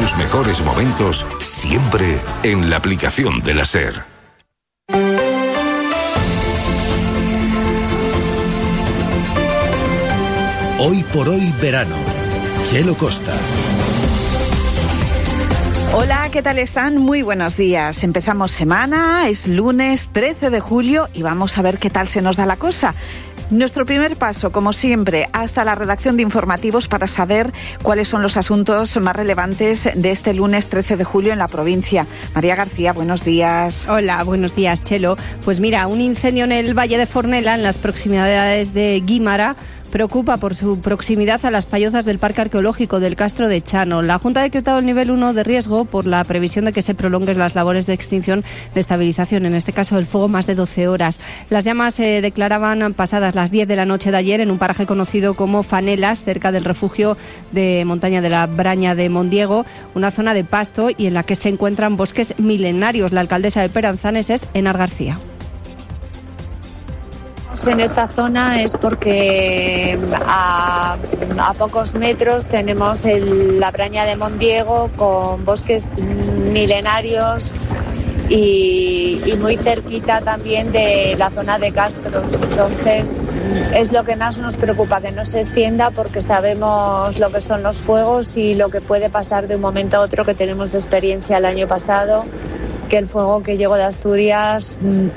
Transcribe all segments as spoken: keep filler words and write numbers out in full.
tus mejores momentos siempre en la aplicación de la SER. Hoy por hoy verano. Chelo Costa. Hola, ¿qué tal están? Muy buenos días. Empezamos semana, es lunes trece de julio y vamos a ver qué tal se nos da la cosa. Nuestro primer paso, como siempre, hasta la redacción de informativos para saber cuáles son los asuntos más relevantes de este lunes trece de julio en la provincia. María García, buenos días. Hola, buenos días, Chelo. Pues mira, un incendio en el Valle de Fornela, en las proximidades de Guímara, preocupa por su proximidad a las pallozas del Parque Arqueológico del Castro de Chano. La Junta ha decretado el nivel uno de riesgo por la previsión de que se prolonguen las labores de extinción de estabilización, en este caso el fuego, más de doce horas. Las llamas se declaraban pasadas las diez de la noche de ayer en un paraje conocido como Fanelas, cerca del refugio de montaña de la Braña de Mondiego, una zona de pasto y en la que se encuentran bosques milenarios. La alcaldesa de Peranzanes es Enar García. En esta zona es porque a, a pocos metros tenemos el, la Braña de Mondiego con bosques milenarios y, y muy cerquita también de la zona de Castros. Entonces es lo que más nos preocupa, que no se extienda, porque sabemos lo que son los fuegos y lo que puede pasar de un momento a otro, que tenemos de experiencia el año pasado, que el fuego que llegó de Asturias mmm,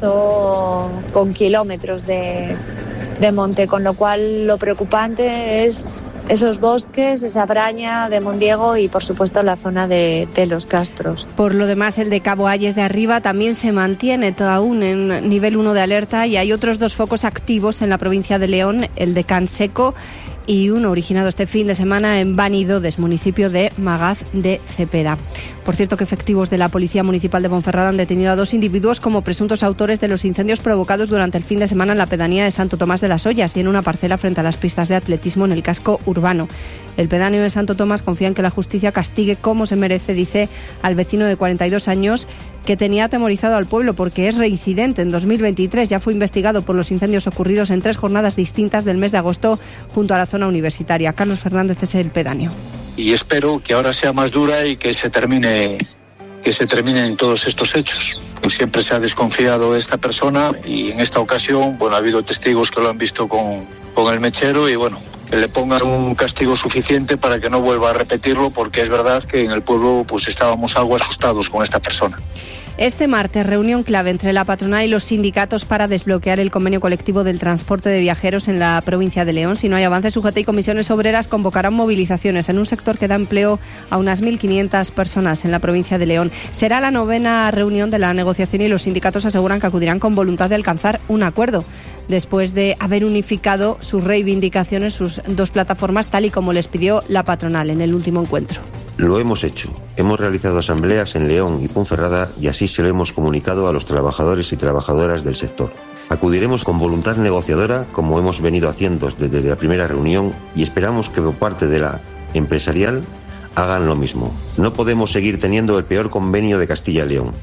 arrasó con kilómetros de, de monte, con lo cual lo preocupante es esos bosques, esa Braña de Mondiego y por supuesto la zona de, de los Castros. Por lo demás, el de Cabo Ayes de Arriba también se mantiene aún en nivel uno de alerta y hay otros dos focos activos en la provincia de León, el de Canseco y uno originado este fin de semana en Banidodes, municipio de Magaz de Cepeda. Por cierto, que efectivos de la Policía Municipal de Ponferrada han detenido a dos individuos como presuntos autores de los incendios provocados durante el fin de semana en la pedanía de Santo Tomás de las Ollas y en una parcela frente a las pistas de atletismo en el casco urbano. El pedáneo de Santo Tomás confía en que la justicia castigue como se merece, dice, al vecino de cuarenta y dos años que tenía atemorizado al pueblo porque es reincidente. En dos mil veintitrés ya fue investigado por los incendios ocurridos en tres jornadas distintas del mes de agosto junto a la zona universitaria. Carlos Fernández es el pedáneo. Y espero que ahora sea más dura y que se termine, que se terminen todos estos hechos. Siempre se ha desconfiado de esta persona y en esta ocasión, bueno, ha habido testigos que lo han visto con, con el mechero y bueno, que le pongan un castigo suficiente para que no vuelva a repetirlo, porque es verdad que en el pueblo pues estábamos algo asustados con esta persona. Este martes, reunión clave entre la patronal y los sindicatos para desbloquear el convenio colectivo del transporte de viajeros en la provincia de León. Si no hay avance, U G T y comisiones obreras convocarán movilizaciones en un sector que da empleo a unas mil quinientas personas en la provincia de León. Será la novena reunión de la negociación y los sindicatos aseguran que acudirán con voluntad de alcanzar un acuerdo, después de haber unificado sus reivindicaciones, sus dos plataformas, tal y como les pidió la patronal en el último encuentro. Lo hemos hecho. Hemos realizado asambleas en León y Ponferrada y así se lo hemos comunicado a los trabajadores y trabajadoras del sector. Acudiremos con voluntad negociadora, como hemos venido haciendo desde la primera reunión, y esperamos que por parte de la empresarial hagan lo mismo. No podemos seguir teniendo el peor convenio de Castilla y León.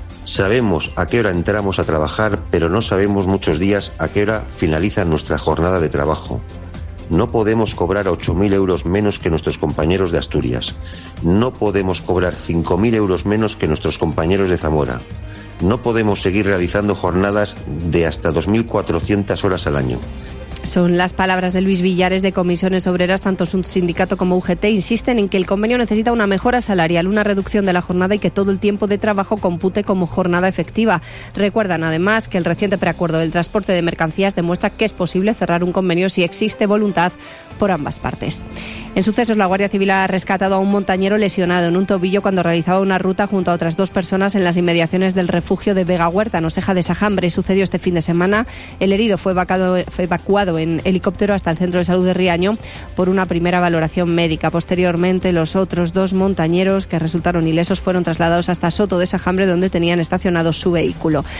Sabemos a qué hora entramos a trabajar, pero no sabemos muchos días a qué hora finaliza nuestra jornada de trabajo. No podemos cobrar ocho mil euros menos que nuestros compañeros de Asturias. No podemos cobrar cinco mil euros menos que nuestros compañeros de Zamora. No podemos seguir realizando jornadas de hasta dos mil cuatrocientas horas al año. Son las palabras de Luis Villares de Comisiones Obreras. Tanto su sindicato como U G T insisten en que el convenio necesita una mejora salarial, una reducción de la jornada y que todo el tiempo de trabajo compute como jornada efectiva. Recuerdan además que el reciente preacuerdo del transporte de mercancías demuestra que es posible cerrar un convenio si existe voluntad por ambas partes. En sucesos, la Guardia Civil ha rescatado a un montañero lesionado en un tobillo cuando realizaba una ruta junto a otras dos personas en las inmediaciones del refugio de Vega Huerta, en Oseja de Sajambre. Sucedió este fin de semana. El herido fue evacuado, fue evacuado en helicóptero hasta el Centro de Salud de Riaño por una primera valoración médica. Posteriormente, los otros dos montañeros que resultaron ilesos fueron trasladados hasta Soto de Sajambre, donde tenían estacionado su vehículo.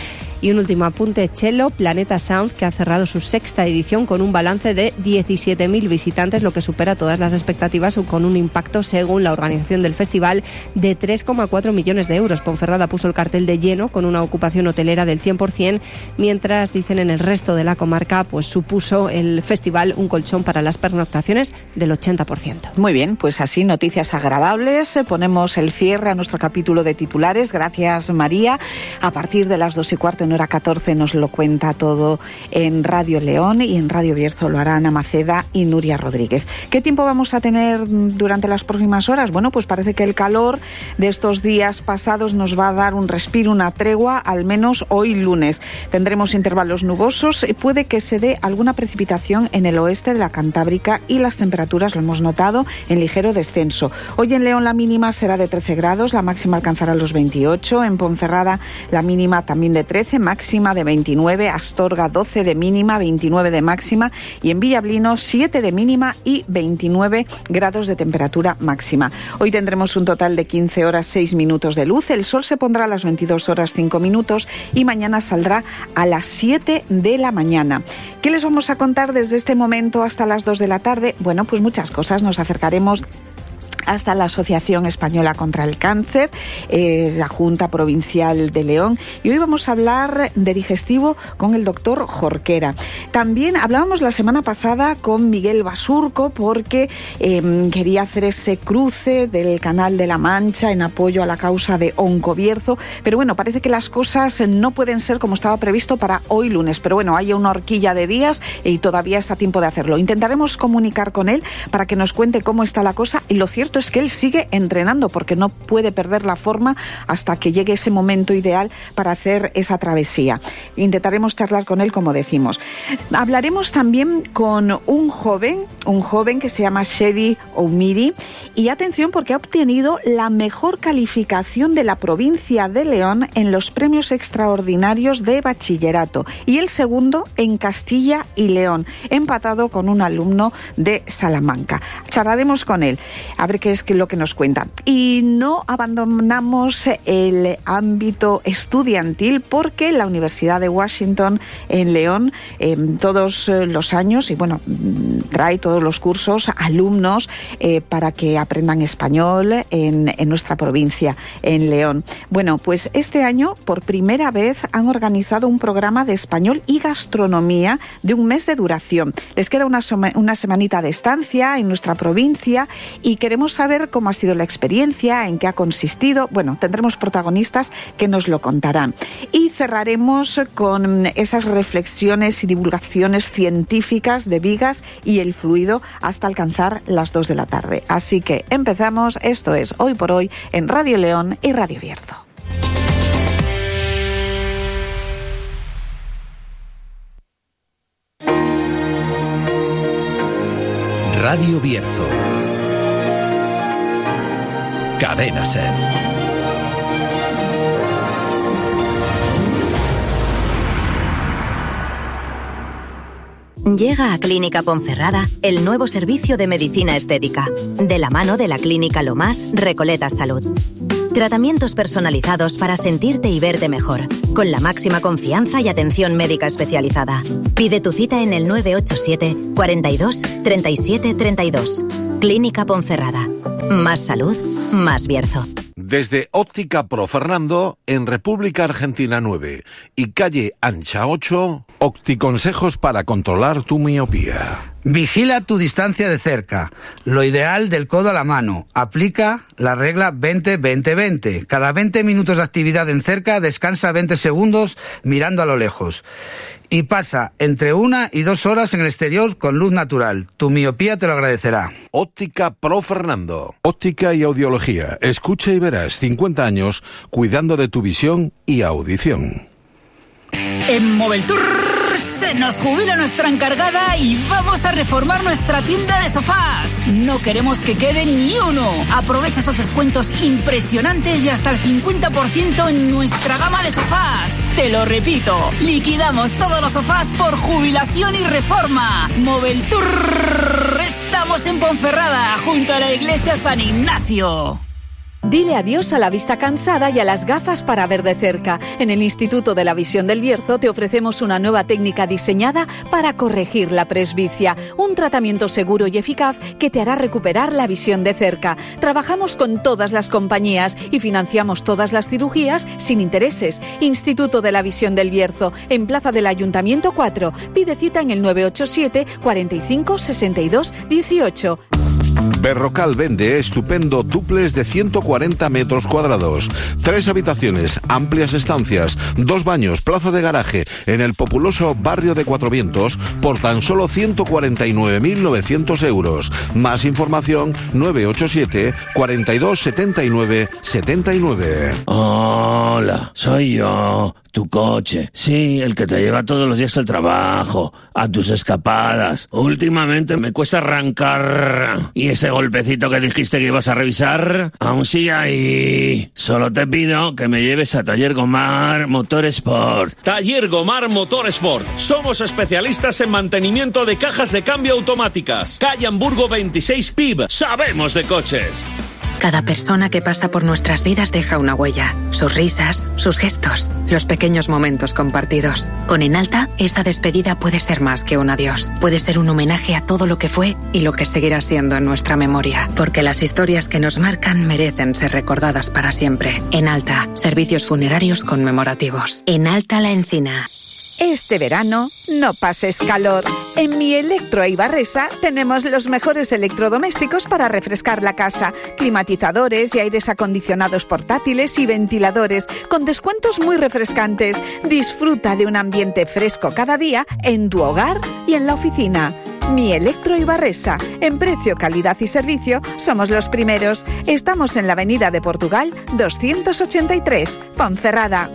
Y un último apunte, Chelo, Planeta Sound, que ha cerrado su sexta edición con un balance de diecisiete mil visitantes, lo que supera todas las expectativas, con un impacto, según la organización del festival, de tres coma cuatro millones de euros. Ponferrada puso el cartel de lleno, con una ocupación hotelera del cien por ciento, mientras, dicen, en el resto de la comarca, pues supuso el festival un colchón para las pernoctaciones del ochenta por ciento. Muy bien, pues así, noticias agradables. Ponemos el cierre a nuestro capítulo de titulares. Gracias, María. A partir de las dos y cuarto, en hora catorce, nos lo cuenta todo en Radio León, y en Radio Bierzo lo harán Ana Maceda y Nuria Rodríguez. ¿Qué tiempo vamos a tener durante las próximas horas? Bueno, pues parece que el calor de estos días pasados nos va a dar un respiro, una tregua, al menos hoy lunes. Tendremos intervalos nubosos y puede que se dé alguna precipitación en el oeste de la Cantábrica, y las temperaturas, lo hemos notado, en ligero descenso. Hoy en León la mínima será de trece grados, la máxima alcanzará los veintiocho. En Ponferrada la mínima también de trece, máxima de veintinueve. Astorga doce de mínima, veintinueve de máxima. Y en Villablino siete de mínima y veintinueve grados de temperatura máxima. Hoy tendremos un total de quince horas seis minutos de luz. El sol se pondrá a las veintidós horas cinco minutos y mañana saldrá a las siete de la mañana. ¿Qué les vamos a contar desde este momento hasta las dos de la tarde? Bueno, pues muchas cosas. Nos acercaremos hasta la Asociación Española contra el Cáncer, eh, la Junta Provincial de León, y hoy vamos a hablar de digestivo con el doctor Jorquera. También hablábamos la semana pasada con Miguel Basurco, porque eh, quería hacer ese cruce del Canal de la Mancha en apoyo a la causa de Oncobierzo, pero bueno, parece que las cosas no pueden ser como estaba previsto para hoy lunes, pero bueno, hay una horquilla de días y todavía está a tiempo de hacerlo. Intentaremos comunicar con él para que nos cuente cómo está la cosa, y lo cierto es que él sigue entrenando, porque no puede perder la forma hasta que llegue ese momento ideal para hacer esa travesía. Intentaremos charlar con él, como decimos. Hablaremos también con un joven, un joven que se llama Shedi Oumiri, y atención, porque ha obtenido la mejor calificación de la provincia de León en los premios extraordinarios de bachillerato, y el segundo en Castilla y León, empatado con un alumno de Salamanca. Charlaremos con él, a ver qué es lo que nos cuenta. Y no abandonamos el ámbito estudiantil, porque la Universidad de Washington en León, eh, todos los años, y bueno, trae todos los cursos alumnos eh, para que aprendan español en, en nuestra provincia, en León. Bueno, pues este año, por primera vez, han organizado un programa de español y gastronomía de un mes de duración. Les queda una, una semanita de estancia en nuestra provincia, y queremos saber cómo ha sido la experiencia, en qué ha consistido. Bueno, tendremos protagonistas que nos lo contarán. Y cerraremos con esas reflexiones y divulgaciones científicas de Vigas y el fluido hasta alcanzar las dos de la tarde. Así que empezamos. Esto es Hoy por Hoy en Radio León y Radio Bierzo. Radio Bierzo. Cadena Ser. Llega a Clínica Ponferrada el nuevo servicio de medicina estética, de la mano de la Clínica Lomás Recoleta Salud. Tratamientos personalizados para sentirte y verte mejor, con la máxima confianza y atención médica especializada. Pide tu cita en el nueve ocho siete, cuarenta y dos, treinta y siete, treinta y dos. Clínica Ponferrada. Más salud, más Bierzo. Desde Óptica Pro Fernando, en República Argentina nueve y calle Ancha ocho, Opticonsejos para controlar tu miopía. Vigila tu distancia de cerca. Lo ideal del codo a la mano. Aplica la regla veinte veinte veinte. Cada veinte minutos de actividad en cerca, descansa veinte segundos mirando a lo lejos. Y pasa entre una y dos horas en el exterior con luz natural. Tu miopía te lo agradecerá. Óptica Pro Fernando. Óptica y audiología. Escucha y verás. cincuenta años cuidando de tu visión y audición. En Moveltour se nos jubila nuestra encargada y vamos a reformar nuestra tienda de sofás. No queremos que quede ni uno. Aprovecha esos descuentos impresionantes y hasta el cincuenta por ciento en nuestra gama de sofás. Te lo repito, liquidamos todos los sofás por jubilación y reforma. Moveltour. Estamos en Ponferrada, junto a la iglesia San Ignacio. Dile adiós a la vista cansada y a las gafas para ver de cerca. En el Instituto de la Visión del Bierzo te ofrecemos una nueva técnica diseñada para corregir la presbicia. Un tratamiento seguro y eficaz que te hará recuperar la visión de cerca. Trabajamos con todas las compañías y financiamos todas las cirugías sin intereses. Instituto de la Visión del Bierzo, en Plaza del Ayuntamiento cuatro. Pide cita en el nueve ocho siete, cuarenta y cinco, sesenta y dos, dieciocho. Berrocal vende estupendo dúplex de ciento cuarenta metros cuadrados, tres habitaciones, amplias estancias, dos baños, plaza de garaje, en el populoso barrio de Cuatro Vientos, por tan solo ciento cuarenta y nueve mil novecientos euros. Más información, nueve ocho siete, cuarenta y dos, setenta y nueve, setenta y nueve. Hola, soy yo, tu coche. Sí, el que te lleva todos los días al trabajo, a tus escapadas. Últimamente me cuesta arrancar. ¿Y ese golpecito que dijiste que ibas a revisar? Aún sigue ahí. Solo te pido que me lleves a Taller Gomar Motorsport. Taller Gomar Motorsport. Somos especialistas en mantenimiento de cajas de cambio automáticas. Calle Hamburgo veintiséis P I B. Sabemos de coches. Cada persona que pasa por nuestras vidas deja una huella. Sus risas, sus gestos, los pequeños momentos compartidos. Con Enalta, esa despedida puede ser más que un adiós. Puede ser un homenaje a todo lo que fue y lo que seguirá siendo en nuestra memoria. Porque las historias que nos marcan merecen ser recordadas para siempre. Enalta, servicios funerarios conmemorativos. Enalta La Encina. Este verano no pases calor. En Mi Electro Ibarresa tenemos los mejores electrodomésticos para refrescar la casa. Climatizadores y aires acondicionados portátiles y ventiladores con descuentos muy refrescantes. Disfruta de un ambiente fresco cada día en tu hogar y en la oficina. Mi Electro Ibarresa. En precio, calidad y servicio somos los primeros. Estamos en la Avenida de Portugal doscientos ochenta y tres, Ponferrada.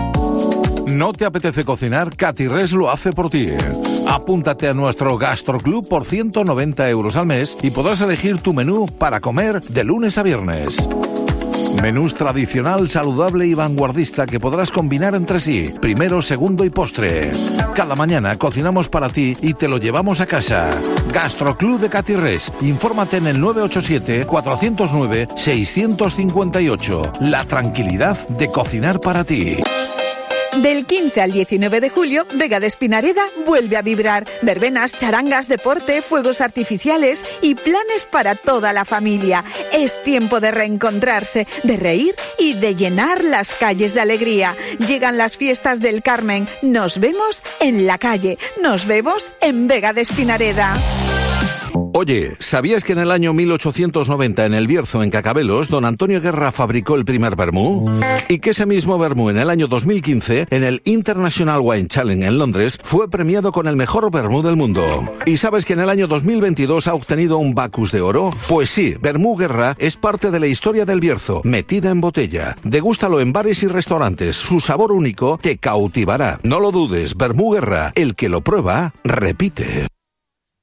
¿No te apetece cocinar? Catirres lo hace por ti. Apúntate a nuestro Gastroclub por ciento noventa euros al mes y podrás elegir tu menú para comer de lunes a viernes. Menús tradicional, saludable y vanguardista que podrás combinar entre sí, primero, segundo y postre. Cada mañana cocinamos para ti y te lo llevamos a casa. Gastroclub de Catirres. Infórmate en el nueve ocho siete, cuatro cero nueve, seis cinco ocho. La tranquilidad de cocinar para ti. Del quince al diecinueve de julio, Vega de Espinareda vuelve a vibrar. Verbenas, charangas, deporte, fuegos artificiales y planes para toda la familia. Es tiempo de reencontrarse, de reír y de llenar las calles de alegría. Llegan las fiestas del Carmen. Nos vemos en la calle. Nos vemos en Vega de Espinareda. Oye, ¿sabías que en el año mil ochocientos noventa en el Bierzo, en Cacabelos, don Antonio Guerra fabricó el primer vermú? Y que ese mismo vermú en el año dos mil quince, en el International Wine Challenge en Londres, fue premiado con el mejor vermú del mundo. ¿Y sabes que en el año dos mil veintidós ha obtenido un Bacus de oro? Pues sí, Vermú Guerra es parte de la historia del Bierzo, metida en botella. Degústalo en bares y restaurantes, su sabor único te cautivará. No lo dudes, Vermú Guerra, el que lo prueba, repite.